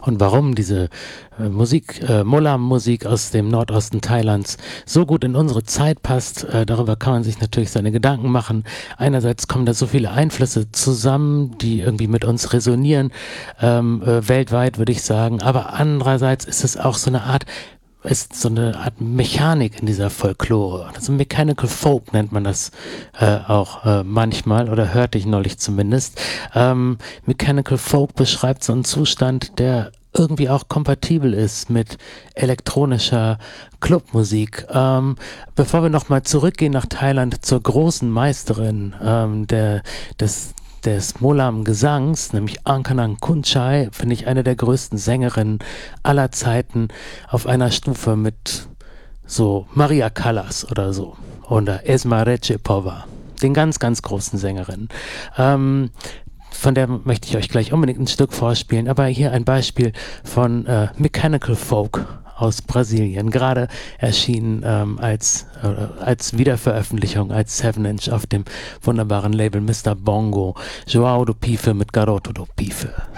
und warum diese Musik, Molam-Musik aus dem Nordosten Thailands so gut in unsere Zeit passt. Darüber kann man sich natürlich seine Gedanken machen. Einerseits kommen da so viele Einflüsse zusammen, die irgendwie mit uns resonieren, weltweit würde ich sagen, aber andererseits ist es auch so eine Art Mechanik in dieser Folklore. Also Mechanical Folk nennt man das auch manchmal, oder hörte ich neulich zumindest. Mechanical Folk beschreibt so einen Zustand, der irgendwie auch kompatibel ist mit elektronischer Clubmusik. Bevor wir nochmal zurückgehen nach Thailand zur großen Meisterin des Molam-Gesangs, nämlich Angkanang Kunchai, finde ich eine der größten Sängerinnen aller Zeiten, auf einer Stufe mit so Maria Callas oder so oder Esma Recipova, den ganz, ganz großen Sängerinnen. Von der möchte ich euch gleich unbedingt ein Stück vorspielen, aber hier ein Beispiel von Mechanical Folk aus Brasilien, gerade erschienen als Wiederveröffentlichung, als 7-Inch auf dem wunderbaren Label Mr. Bongo, João do Pife mit Garoto do Pife.